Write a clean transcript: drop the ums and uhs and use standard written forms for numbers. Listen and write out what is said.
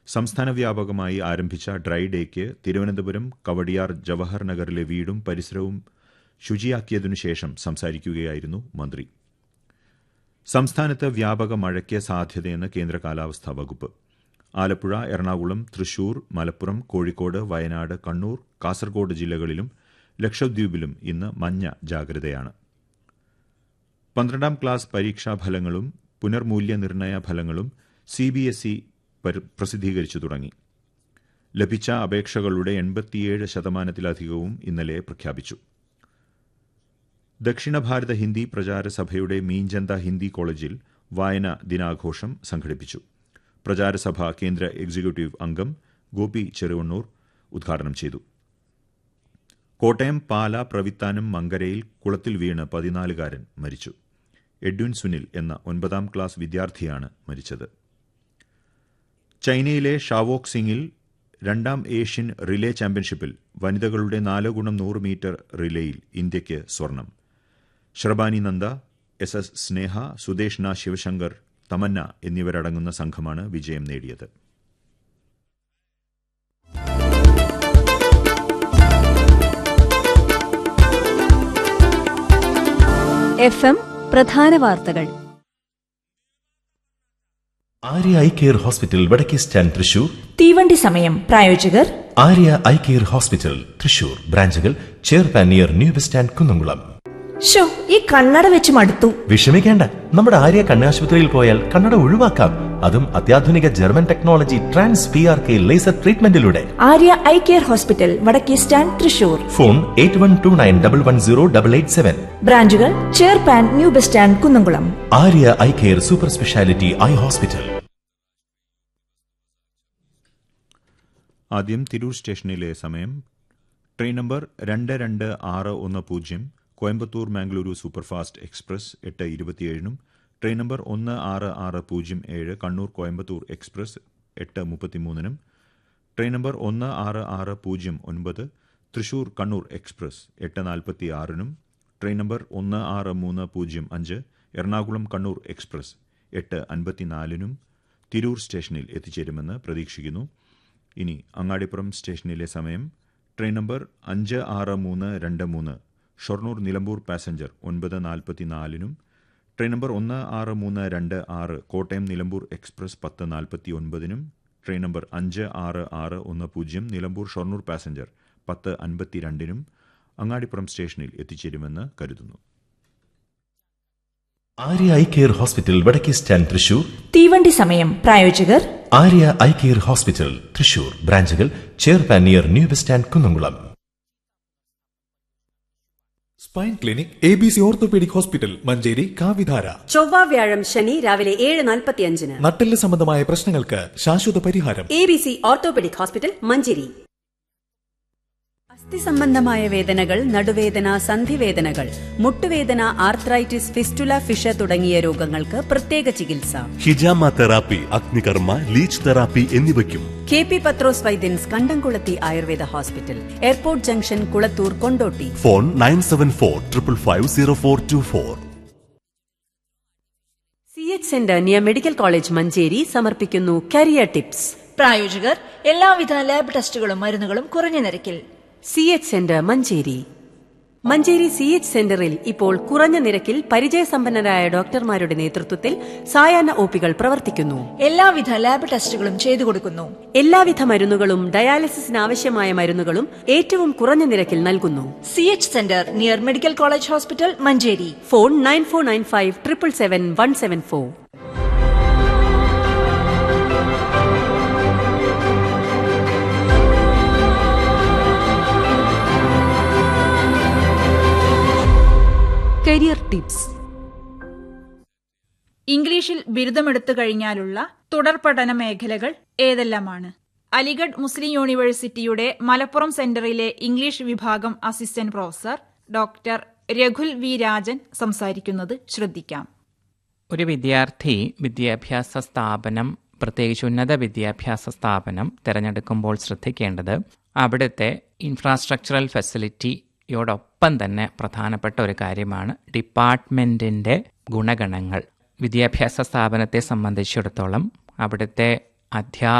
സംസ്ഥാന വ്യാപകമായി ആരംഭിച്ച ഡ്രൈ ഡേക്ക് തിരുവനന്തപുരം കവടിയാർ ജവഹർ നഗറിലെ വീടും പരിസരവും ശുചിയാക്കിയതിനുശേഷം സംസാരിക്കുകയായിരുന്നു മന്ത്രി. സംസ്ഥാനത്ത് വ്യാപക മഴയ്ക്ക് സാധ്യതയെന്ന് കേന്ദ്ര കാലാവസ്ഥാ വകുപ്പ്. ആലപ്പുഴ, എറണാകുളം, തൃശൂർ, മലപ്പുറം, കോഴിക്കോട്, വയനാട്, കണ്ണൂർ, കാസർഗോഡ് ജില്ലകളിലും ലക്ഷദ്വീപിലും ഇന്ന് മഞ്ഞ ജാഗ്രതയാണ്. 12ാം ക്ലാസ് പരീക്ഷാഫലങ്ങളും പുനർമൂല്യനിർണ്ണയ ഫലങ്ങളും CBSE പ്രസിദ്ധീകരിച്ചു തുടങ്ങി. ലഭിച്ച അപേക്ഷകളുടെ 87% ഇന്നലെ പ്രഖ്യാപിച്ചു. ദക്ഷിണ ഭാരത ഹിന്ദി പ്രചാര സഭയുടെ മീഞ്ചന്ത ഹിന്ദി കോളേജിൽ വായനാ ദിനാഘോഷം സംഘടിപ്പിച്ചു. പ്രചാരസഭ കേന്ദ്ര എക്സിക്യൂട്ടീവ് അംഗം ഗോപി ചെറുവണ്ണൂർ ഉദ്ഘാടനം ചെയ്തു. കോട്ടയം പാല പ്രവിത്താനം മങ്കരയിൽ കുളത്തിൽ വീണ് 14കാരൻ മരിച്ചു. എഡ്വിൻ സുനിൽ എന്ന 9ാം ക്ലാസ് വിദ്യാർത്ഥിയാണ് മരിച്ചത്. ചൈനയിലെ ഷാവോക്സിംഗിൽ 2ാം ഏഷ്യൻ റിലേ ചാമ്പ്യൻഷിപ്പിൽ വനിതകളുടെ 4x100 മീറ്റർ റിലേയിൽ ഇന്ത്യയ്ക്ക് സ്വർണം. ശ്രബാനി നന്ദ, SS സ്നേഹ, സുദേഷ്ണ ശിവശങ്കർ, തമന്ന എന്നിവരടങ്ങുന്ന സംഘമാണ് വിജയം നേടിയത്. FM പ്രധാന വാർത്തകൾ. ആര്യ ഐ കെയർ ഹോസ്പിറ്റൽ വടക്കേ സ്റ്റാൻഡ് തൃശൂർ. തീവണ്ടി സമയം. പ്രായോജകർ Arya eye care hospital Thrissur. ബ്രാഞ്ചുകൾ ചെയർപാൻ near new bus stand Kunnamkulam. ഈ കണ്ണട വെച്ച് മടുത്തു. വിഷമിക്കേണ്ട, നമ്മുടെ ആര്യ കണ്ണാശുപത്രിയിൽ പോയാൽ കണ്ണട ഒഴിവാക്കാം. അതും അത്യാധുനിക German technology trans PRK laser ട്രീറ്റ്മെന്റിലൂടെ. Arya eye care hospital വടക്കേ സ്റ്റാൻഡ് തൃശൂർ. ഫോൺ 8129110887. ബ്രാഞ്ചുകൾ ചെയർപാൻ new bus stand Kunnamkulam. Arya eye care super speciality eye hospital. ആദ്യം തിരൂർ സ്റ്റേഷനിലെ സമയം. Train number 22610 Coimbatore Mangaluru superfast express 8:27 train number 16607 Kannur Coimbatore express 8:33 train number 16609 Thrissur Kannur express 8:46 train number 16305 Ernakulam Kannur express 8:54 Tirur സ്റ്റേഷനിൽ എത്തിച്ചേരുമെന്ന് പ്രതീക്ഷിക്കുന്നു. ഇനി അങ്ങാടിപ്പുറം സ്റ്റേഷനിലെ സമയം. Train number 56323 Shoranur Nilambur passenger 9:44 train number 16326 Kottayam Nilambur express 10:49 train number 56610 Nilambur Shoranur passenger 10:52 Angadipuram സ്റ്റേഷനിൽ എത്തിച്ചേരുമെന്ന് കരുതുന്നു. ആര്യ ഐ കെയർ ഹോസ്പിറ്റൽ വടക്കേ സ്റ്റാൻഡ് തൃശൂർ. തീവണ്ടി സമയം. പ്രായോജകർ Arya eye care hospital Thrissur. ബ്രാഞ്ചുകൾ ചെയർപാൻ near new bus stand Kunnamkulam. Spine clinic ABC orthopaedic hospital Manjeri കാവിധാര. ചൊവ്വ വ്യാഴം ശനി രാവിലെ 7:45. നട്ടെല്ല് സംബന്ധമായ പ്രശ്നങ്ങൾക്ക് ശാശ്വത പരിഹാരം. ABC orthopaedic hospital Manjeri. അസ്ഥി സംബന്ധമായ വേദനകൾ, നടുവേദന, സന്ധിവേദനകൾ, മുട്ടുവേദന, ആർത്രൈറ്റിസ്, ഫിസ്റ്റുല, ഫിഷ തുടങ്ങിയ രോഗങ്ങൾക്ക് പ്രത്യേക ചികിത്സ. ഹിജാമ തെറാപ്പി, അഗ്നികർമ്മ, ലീച്ച് തെറാപ്പി എന്നിവയ്ക്കും KP പത്രോസ് വൈദ്യൻസ് കണ്ടംകുളത്തി Ayurveda hospital, airport junction, Kulathur, Kondotty. Phone 9745550424. CH centre near medical college Manjeri സമർപ്പിക്കുന്നു കരിയർ ടിപ്സ്. പ്രായോജകർ എല്ലാവിധ ലാബ് ടെസ്റ്റുകളും മരുന്നുകളും കുറഞ്ഞ നിരക്കിൽ. CH centre Manjeri. Manjeri CH സെന്ററിൽ ഇപ്പോൾ കുറഞ്ഞ നിരക്കിൽ പരിചയസമ്പന്നരായ ഡോക്ടർമാരുടെ നേതൃത്വത്തിൽ സായാഹ്ന OPകൾ പ്രവർത്തിക്കുന്നു. എല്ലാവിധ ലാബ് ടെസ്റ്റുകളും ചെയ്തു കൊടുക്കുന്നു. എല്ലാവിധ മരുന്നുകളും ഡയാലിസിസിന് ആവശ്യമായ മരുന്നുകളും ഏറ്റവും കുറഞ്ഞ നിരക്കിൽ നൽകുന്നു. CH centre near medical college hospital Manjeri. Phone 9495777174. Career tips. ഇംഗ്ലീഷിൽ ബിരുദമെടുത്തു കഴിഞ്ഞാലുള്ള തുടർ പഠന മേഖലകൾ ഏതെല്ലാമാണ്? അലിഗഡ് മുസ്ലിം യൂണിവേഴ്സിറ്റിയുടെ മലപ്പുറം സെന്ററിലെ ഇംഗ്ലീഷ് വിഭാഗം assistant professor doctor രഘുൽ V Rajan സംസാരിക്കുന്നത് ശ്രദ്ധിക്കാം. ഒരു വിദ്യാർത്ഥി വിദ്യാഭ്യാസ സ്ഥാപനം, പ്രത്യേകിച്ച് ഉന്നത വിദ്യാഭ്യാസ സ്ഥാപനം തിരഞ്ഞെടുക്കുമ്പോൾ ശ്രദ്ധിക്കേണ്ടത് അവിടുത്തെ ഇൻഫ്രാസ്ട്രക്ചറൽ ഫെസിലിറ്റിയോടൊപ്പം തന്നെ പ്രധാനപ്പെട്ട ഒരു കാര്യമാണ് ഡിപ്പാർട്ട്മെൻറ്റിൻ്റെ ഗുണഗണങ്ങൾ. വിദ്യാഭ്യാസ സ്ഥാപനത്തെ സംബന്ധിച്ചിടത്തോളം അവിടുത്തെ